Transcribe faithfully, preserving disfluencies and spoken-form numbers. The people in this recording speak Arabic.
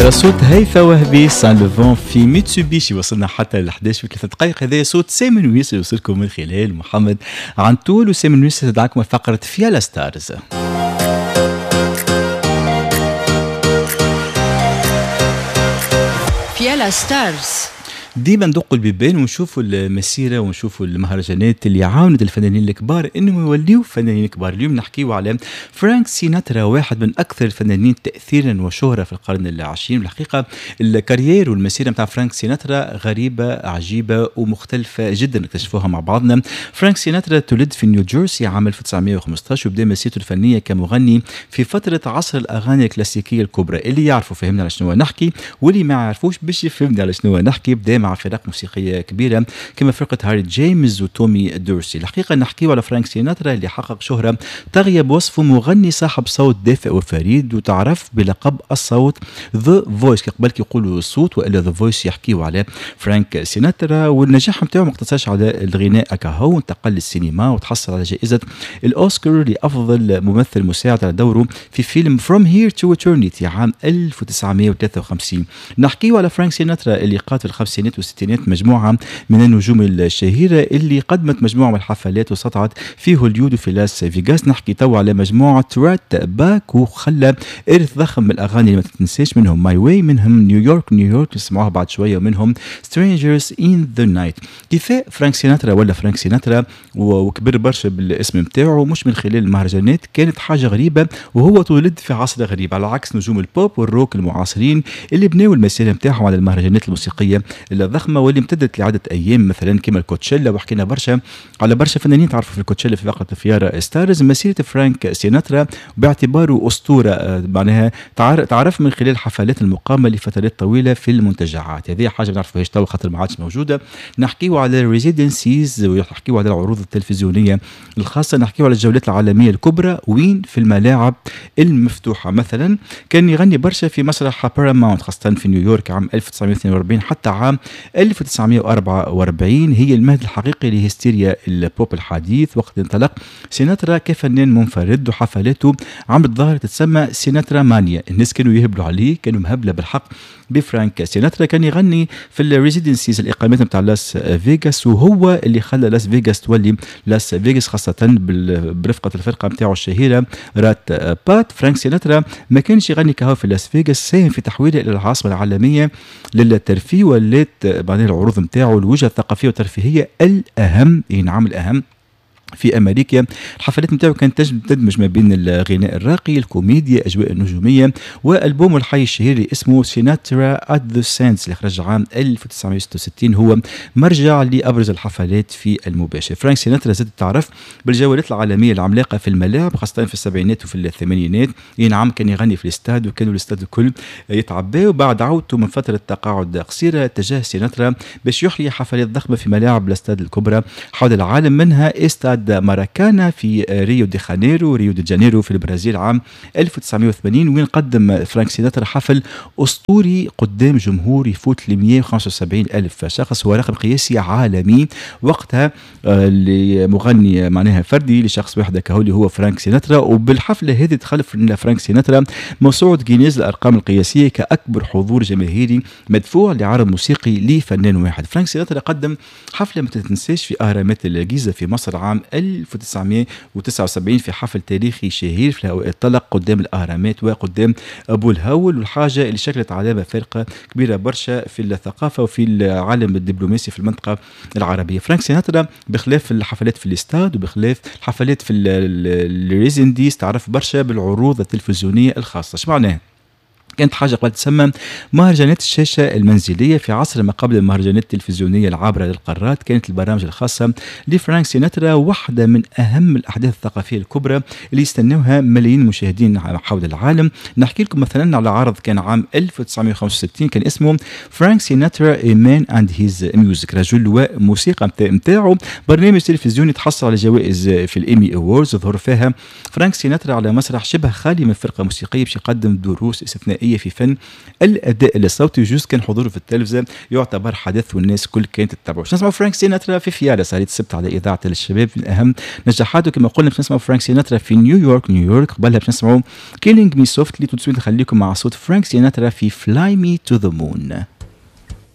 صوت هيفا وهبي سان لوفون في ميتسوبيشي. وصلنا حتى ل احداش وثلاث دقائق. هذا صوت سامي نويس يوصلكم من خلال محمد عنتول. وسامي نويس تدعكم فقرة فيالا ستارز. فيالا ستارز ديما ندقوا البيبان ونشوفوا المسيره ونشوفوا المهرجانات اللي عاونت الفنانين الكبار انهم يوليوا فنانين كبار. اليوم نحكيوا على فرانك سيناترا، واحد من اكثر الفنانين تاثيرا وشهره في القرن العشرين. بالحقيقه الكارير والمسيره نتاع فرانك سيناترا غريبه عجيبه ومختلفه جدا نكتشفوها مع بعضنا. فرانك سيناترا تولد في نيوجيرسي عام ألف وتسعمائة وخمسة عشر وبدا مسيرته الفنيه كمغني في فتره عصر الاغاني الكلاسيكيه الكبرى. اللي يعرفوا فهمنا على شنو نحكي، واللي ما يعرفوش باش يفهمنا على شنو نحكي. بدا مع فرق موسيقيه كبيره كما فرقه هاري جيمس وتومي دورسي. الحقيقه نحكيو على فرانك سيناترا اللي حقق شهره طاغيه بوصفه مغني صاحب صوت دافئ وفريد، وتعرف بلقب الصوت ذا فويس. قبل يقولوا الصوت والا ذا فويس يحكيوا على فرانك سيناترا. والنجاح نتاعو ما اقتصرش على الغناء كهو، انتقل للسينما وتحصل على جائزه الاوسكار لافضل ممثل مساعد على دوره في فيلم From Here to Eternity عام ألف وتسعمائة وثلاثة وخمسين. نحكيو على فرانك سيناترا اللي قاد في الخمسينات والستينات مجموعة من النجوم الشهيرة اللي قدمت مجموعة من الحفلات وسطعت في هوليود وفي لاس فيغاس. نحكي تو على مجموعة رات باك وخلى إرث ضخم من الأغاني اللي ما تتنساش، منهم ماي واي، منهم نيويورك نيويورك نسمعوها بعد شوية، ومنهم سترينجرز إن ذا نايت. كيف فرانك سيناترا ولا فرانك سيناترا وكبر برشا بالاسم نتاعو مش من خلال المهرجانات، كانت حاجة غريبة وهو تولد في عصر غريب على عكس نجوم البوب والروك المعاصرين اللي بناوا المسيرة نتاعهم على المهرجانات الموسيقية الضخمه واللي امتدت لعده ايام مثلا كما الكوتشيلا. وحكينا برشا على برشا فنانين تعرفوا في الكوتشيلا في فقره فيارا ستارز. مسيره فرانك سيناترا باعتباره اسطوره معناها تعرف من خلال حفلات المقامه لفترات طويله في المنتجعات. هذه حاجه ما نعرفوهاش تو خاطر ما عادش موجوده. نحكيو على الريزيدنسيز ونحكيو على العروض التلفزيونيه الخاصه. نحكيو على الجولات العالميه الكبرى وين في الملاعب المفتوحه. مثلا كان يغني برشا في مسرح باراماونت خاصه في نيويورك عام ألف وتسعمائة واثنين وأربعين حتى عام ألف وتسعمائة وأربعة وأربعين. هي المهد الحقيقي لهستيريا البوب الحديث. وقت انطلق سيناترا كفنان منفرد وحفلاته عم ظاهرة تتسمى سيناترا مانيا. الناس كانوا يهبلوا عليه، كانوا مهبلة بالحق بفرانك سيناترا. كان يغني في الريزيدنسيز الإقامات نتاع لاس فيغاس، وهو اللي خلى لاس فيغاس تولي لاس فيغاس خاصة برفقة الفرقة نتاعو الشهيرة رات بات. فرانك سيناترا ما كانش يغني كهو في لاس فيغاس، ساهم في تحويله إلى العاصمة العالمية للترفيه، ولات بعدين العروض نتاعو الوجهه الثقافيه والترفيهيه الاهم، اي نعم الاهم في امريكا. الحفلات نتاعو كانت تدمج ما بين الغناء الراقي، الكوميديا، اجواء النجوميه، والبوم الحي الشهير اللي اسمه سيناترا ات ذا سانس اللي خرج عام ألف وتسعمائة وستة وستين هو مرجع لابرز الحفلات في المباشر. فرانك سيناترا زاد تعرف بالجولات العالميه العملاقه في الملاعب خاصه في السبعينات وفي الثمانينات. اي نعم كان يغني في الاستاد وكانوا الاستاد الكل يتعبى. وبعد عودته من فتره تقاعد قصيره اتجه سيناترا باش يحيي حفلات ضخمه في ملاعب الاستاد الكبرى حول العالم، منها استاد ماراكانا في ريو دي خانيرو ريو دي جانيرو في البرازيل عام ألف وتسعمائة وثمانين، وين قدم فرانك سيناترا حفل أسطوري قدام جمهور يفوت ل مئة وخمسة وسبعين ألف شخص. هو رقم قياسي عالمي وقتها لمغني معناها فردي لشخص واحد كهو اللي هو فرانك سيناترا. وبالحفلة هذه تخلف لنا فرانك سيناترا موسوعة جينيز الأرقام القياسية كأكبر حضور جماهيري مدفوع لعرض موسيقي لفنان واحد. فرانك سيناترا قدم حفلة ما تتنساش في أهرامات الجيزة في مصر عام ألف وتسعمائة وتسعة وسبعين في حفل تاريخي شهير في الطلق قدام الأهرامات وقدام أبو الهول. والحاجة اللي شكلت علامة فارقة كبيرة برشا في الثقافة وفي العالم الدبلوماسي في المنطقة العربية. فرانك سيناترا بخلاف الحفلات في الاستاد وبخلاف الحفلات في الريزنديز تعرف برشا بالعروض التلفزيونية الخاصة. شو معناها؟ كانت حاجة قد تسمى مهرجانات الشاشة المنزلية في عصر ما قبل المهرجانات التلفزيونية العابرة للقارات. كانت البرامج الخاصة لفرانك سيناترا واحدة من أهم الأحداث الثقافية الكبرى اللي يستنوها ملايين المشاهدين حول العالم. نحكي لكم مثلا على عرض كان عام ألف وتسعمائة وخمسة وستين كان اسمه فرانك سيناترا A Man and His Music، رجل وموسيقى متاعه، برنامج تلفزيوني تحصل على جوائز في الإيمي أووردز. ظهر فيها فرانك سيناترا على مسرح شبه خالي من فرقة موسيقية باش يقدم دروس استثنائية ثنائية في فن الأداء الصوتي، جوز كان حضوره في التلفزة يعتبر حدث والناس كل كانت تتبعه. باش نسمعوا فرانك سيناترا في فيالا صارت السبت على إذاعة الشباب، من أهم نجاحاته كما قلنا باش نسمعوا فرانك سيناترا في نيويورك نيويورك. قبلها باش نسمعوا كيلينج مي سوفتلي. تسويت نخليكم مع صوت فرانك سيناترا في فلاي مي تو ذا مون.